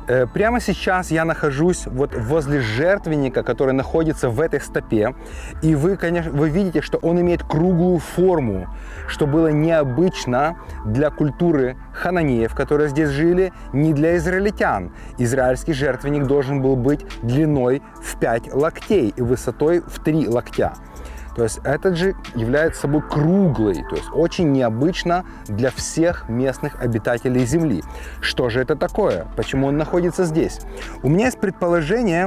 Прямо сейчас я нахожусь вот возле жертвенника, который находится в этой стопе. И вы видите, что он имеет круглую форму, что было необычно для культуры хананеев, которые здесь жили, не для израильтян. Израильский жертвенник должен был быть длиной в 5 локтей и высотой в 3 локтя. То есть этот же является собой круглый, то есть очень необычно для всех местных обитателей Земли. Что же это такое? Почему он находится здесь? У меня есть предположение,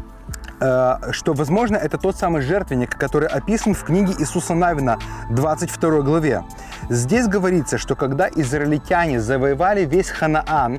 что, возможно, это тот самый жертвенник, который описан в книге Иисуса Навина, 22 главе. Здесь говорится, что когда израильтяне завоевали весь Ханаан,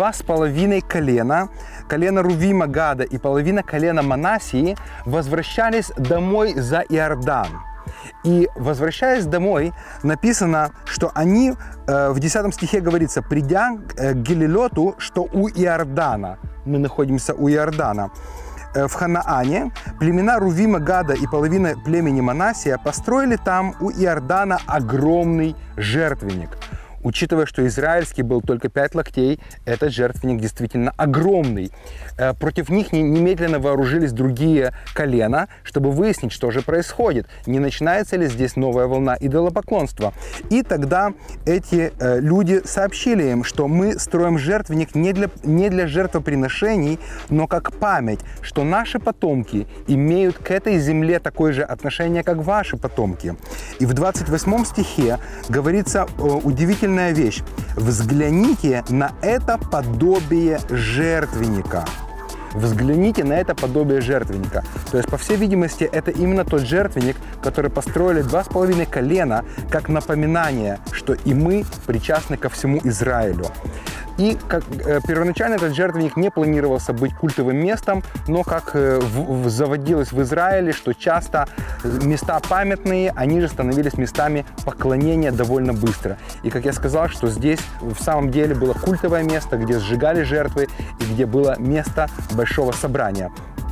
2,5 колена, колено Рувима, Гада и половина колена Манассии, возвращались домой за Иордан. И, возвращаясь домой, написано, что они, в 10 стихе говорится, придя к Гелилоту, что у Иордана, мы находимся у Иордана, в Ханаане, племена Рувима, Гада и половина племени Манассия построили там у Иордана огромный жертвенник. Учитывая, что израильский был только 5 локтей, этот жертвенник действительно огромный. Против них немедленно вооружились другие колена, чтобы выяснить, что же происходит. Не начинается ли здесь новая волна идолопоклонства. И тогда эти люди сообщили им, что мы строим жертвенник не для жертвоприношений, но как память, что наши потомки имеют к этой земле такое же отношение, как ваши потомки. И в 28 стихе говорится удивительная вещь. Взгляните на это подобие жертвенника. Взгляните на это подобие жертвенника. То есть, по всей видимости, это именно тот жертвенник, который построили 2,5 колена, как напоминание, что и мы причастны ко всему Израилю. И как первоначально этот жертвенник не планировался быть культовым местом, но как заводилось в Израиле, что часто места памятные, они же становились местами поклонения довольно быстро. И как я сказал, что здесь в самом деле было культовое место, где сжигали жертвы и где было место большого собрания.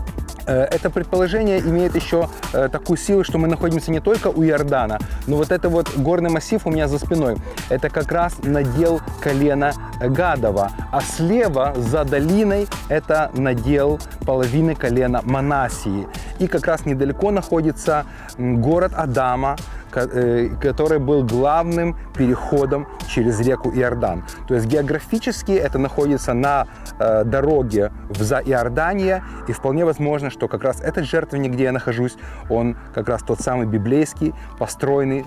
Это предположение имеет еще такую силу, что мы находимся не только у Иордана, но вот это вот горный массив у меня за спиной, это как раз надел колена Гадова, а слева за долиной это надел половины колена Манассии. И как раз недалеко находится город Адама, который был главным переходом через реку Иордан. То есть географически это находится на дороге в Заиордание, и вполне возможно, что как раз этот жертвенник, где я нахожусь, он как раз тот самый библейский, построенный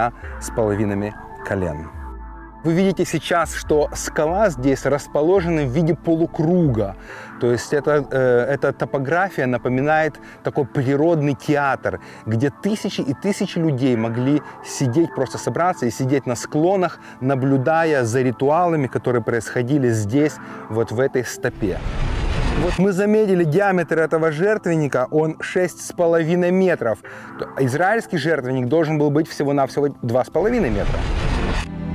2,5 колен. Вы видите сейчас, что скала здесь расположена в виде полукруга. То есть эта топография напоминает такой природный театр, где тысячи и тысячи людей могли сидеть, просто собраться и сидеть на склонах, наблюдая за ритуалами, которые происходили здесь, вот в этой стопе. Вот мы заметили диаметр этого жертвенника, он 6,5 метров. Израильский жертвенник должен был быть всего-навсего 2,5 метра.